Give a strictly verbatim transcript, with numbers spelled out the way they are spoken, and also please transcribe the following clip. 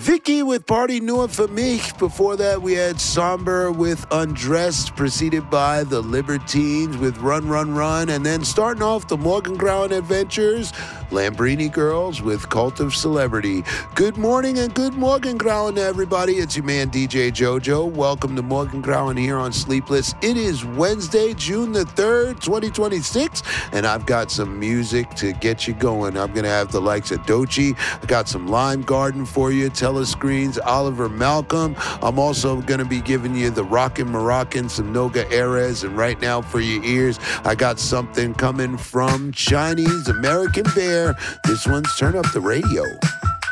Vicky with Party Nur for Me. Before that, we had Somber with Undressed, preceded by the Libertines with Run, Run, Run. And then starting off the Morgengrauen Adventures, Lambrini Girls with Cult of Celebrity. Good morning and good Morgengrauen to everybody. It's your man, D J Jojo. Welcome to Morgengrauen here on Sleepless. It is Wednesday, June the third, twenty twenty-six, and I've got some music to get you going. I'm going to have the likes of Doechii. I got some Lime Garden for you, Telescreens, Oliver Malcolm. I'm also going to be giving you the Rockin' Moroccan, some Noga Erez, and right now for your ears, I got something coming from Chinese American Bear. This one's Turn Up the Radio.